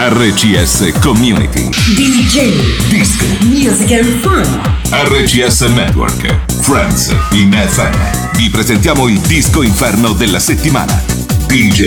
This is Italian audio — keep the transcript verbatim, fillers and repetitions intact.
R C S Community. D J. Disco. Music and Fun. R C S Network. Friends in F M. Vi presentiamo il disco inferno della settimana. D J